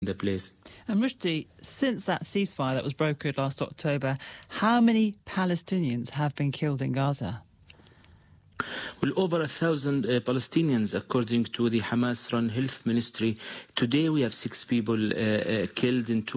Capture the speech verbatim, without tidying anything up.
the place. And Rushdie, since that ceasefire that was brokered last October, how many Palestinians have been killed in Gaza? Well, over a thousand uh, Palestinians, according to the Hamas-run health ministry. Today we have six people uh, uh, killed in two